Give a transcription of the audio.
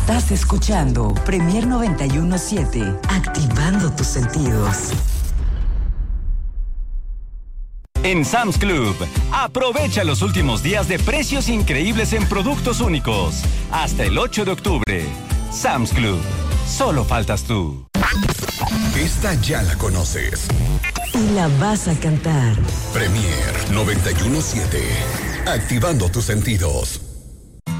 Estás escuchando Premier 91.7, activando tus sentidos. En Sam's Club, aprovecha los últimos días de precios increíbles en productos únicos. Hasta el 8 de octubre. Sam's Club. Solo faltas tú. Esta ya la conoces. Y la vas a cantar. Premier 91.7. Activando tus sentidos.